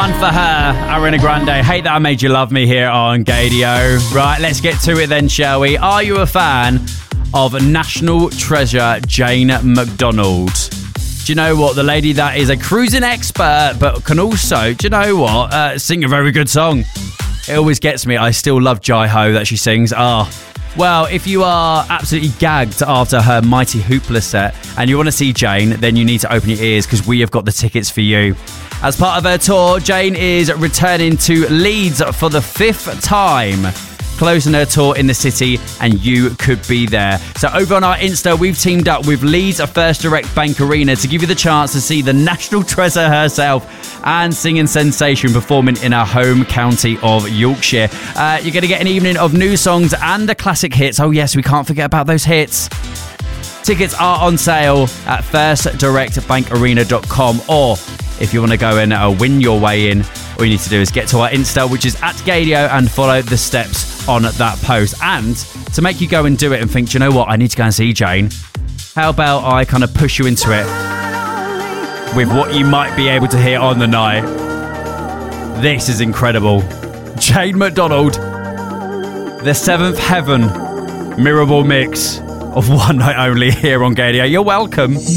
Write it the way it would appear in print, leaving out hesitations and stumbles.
One for her, Ariana Grande. Hate That I Made You Love Me here on Gadio. Right, let's get to it then, shall we? Are you a fan of national treasure Jane McDonald? Do you know what? The lady that is a cruising expert, but can also, do you know what? Sing a very good song. It always gets me. I still love Jai Ho that she sings. Well, if you are absolutely gagged after her Mighty Hoopla set and you want to see Jane, then you need to open your ears because we have got the tickets for you. As part of her tour, Jane is returning to Leeds for the 5th time, closing her tour in the city, and you could be there. So over on our Insta, we've teamed up with Leeds First Direct Bank Arena to give you the chance to see the national treasure herself and singing sensation performing in our home county of Yorkshire. You're going to get an evening of new songs and the classic hits. Oh yes, we can't forget about those hits. Tickets are on sale at firstdirectbankarena.com, or if you want to go and win your way in, all you need to do is get to our Insta, which is @Gadio, and follow the steps on that post. And to make you go and do it and think, do you know what, I need to go and see Jane, how about I kind of push you into it with what you might be able to hear on the night. This is incredible. Jane McDonald, the Seventh Heaven Mirrorball mix of One Night Only here on Gadio. You're welcome.